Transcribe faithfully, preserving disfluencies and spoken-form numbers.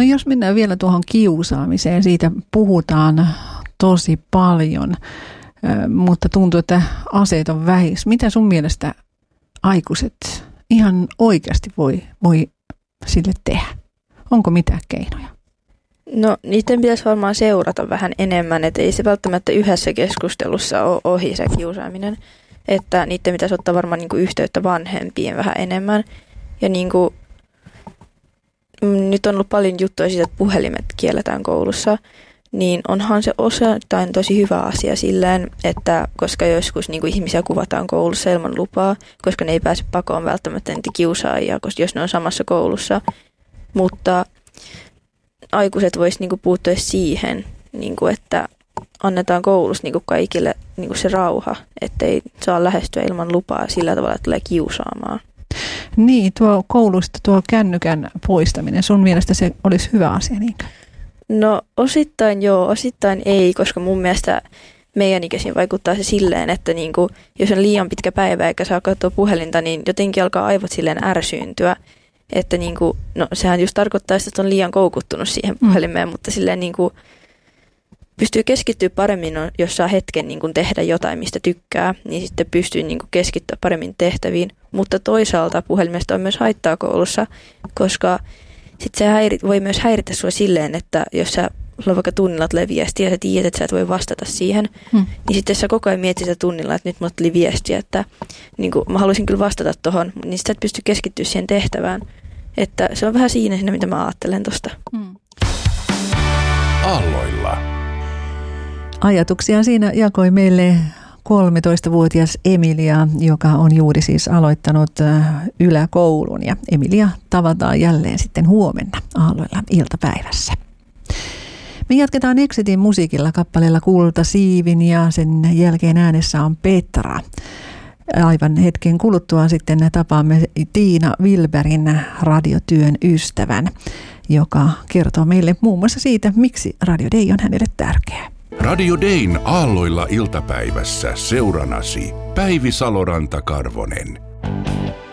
No jos mennään vielä tuohon kiusaamiseen, siitä puhutaan tosi paljon, mutta tuntuu, että aseet on vähissä. Mitä sun mielestä aikuiset ihan oikeasti voi, voi sille tehdä? Onko mitään keinoja? No niiden pitäisi varmaan seurata vähän enemmän, että ei se välttämättä yhdessä keskustelussa ole ohi se kiusaaminen. Että niiden pitäisi ottaa varmaan niin kuin yhteyttä vanhempiin vähän enemmän. Ja niin kuin, nyt on ollut paljon juttuja siitä, että puhelimet kielletään koulussa. Niin onhan se osittain tosi hyvä asia silleen, että koska joskus niin kuin ihmisiä kuvataan koulussa ilman lupaa, koska ne ei pääse pakoon välttämättä niitä kiusaajia, koska jos ne on samassa koulussa. Mutta aikuiset voisivat niin kuin puuttua siihen, niin kuin, että annetaan koulussa niin kuin kaikille niin kuin se rauha, ettei saa lähestyä ilman lupaa sillä tavalla, että tulee kiusaamaan. Niin, tuo koulusta tuo kännykän poistaminen, sun mielestä se olisi hyvä asia, niinkö? No osittain joo, osittain ei, koska mun mielestä meidän ikäisiin vaikuttaa se silleen, että niinku, jos on liian pitkä päivä eikä saa katsoa puhelinta, niin jotenkin alkaa aivot silleen ärsyyntyä. Että niinku, no sehän just tarkoittaa, että on liian koukuttunut siihen puhelimeen, mm. mutta silleen niinku pystyy keskittyä paremmin, jos saa hetken niinku tehdä jotain, mistä tykkää, niin sitten pystyy niinku keskittyä paremmin tehtäviin. Mutta toisaalta puhelimesta on myös haittaa koulussa, koska sitten se häiri, voi myös häiritä sua silleen, että jos sä vaikka tunnilla tulee viestiä ja sä tiedät, että sä et voi vastata siihen, hmm. niin sitten sä koko ajan mietit sitä tunnilla, että nyt mulle tuli viestiä, että niin kuin, mä haluaisin kyllä vastata tohon, niin sä et pysty keskittyä siihen tehtävään. Että se on vähän siinä, siinä mitä mä ajattelen tosta. Hmm. Aalloilla. Ajatuksia siinä jakoi meille kolmetoistavuotias Emilia, joka on juuri siis aloittanut yläkoulun, ja Emilia tavataan jälleen sitten huomenna Aalloilla iltapäivässä. Me jatketaan Exitin musiikilla kappaleella Kulta siivin, ja sen jälkeen äänessä on Petra. Aivan hetken kuluttua sitten tapaamme Tiina Wilbergin radiotyön ystävän, joka kertoo meille muun muassa siitä, miksi Radio Day on hänelle tärkeä. Radio Dayn Aalloilla iltapäivässä seuranasi Päivi Saloranta-Karvonen.